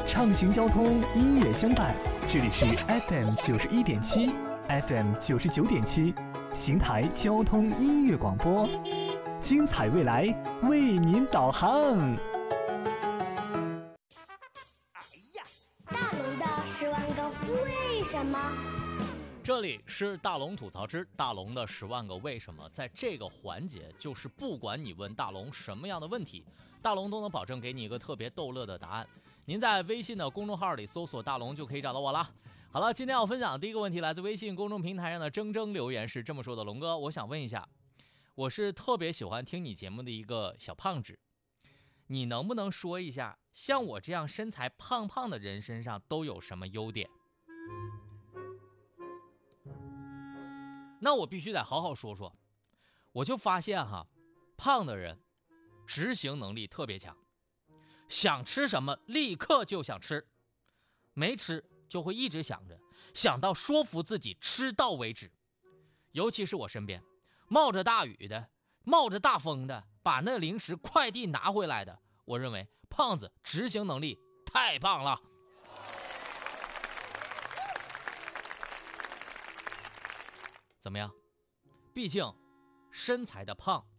畅行交通，音乐相伴。这里是 FM 91.7 FM 99.7邢台交通音乐广播，精彩未来为您导航。 大龙的10万个为什么。 这里是大龙吐槽之大龙的10万个为什么。在这个环节，就是不管你问大龙什么样的问题，大龙都能保证给你一个特别逗乐的答案。您在微信的公众号里搜索大龙就可以找到我了。好了，今天要分享的第一个问题来自微信公众平台上的铮铮留言是这么说的：龙哥，我想问一下，我是特别喜欢听你节目的一个小胖子，你能不能说一下像我这样身材胖胖的人身上都有什么优点？那我必须得好好说说。我就发现胖的人执行能力特别强，想吃什么立刻就想吃，没吃就会一直想着，想到说服自己吃到为止。尤其是我身边冒着大雨的，冒着大风的把那零食快递拿回来的，我认为胖子执行能力太棒了。怎么样？毕竟身材的胖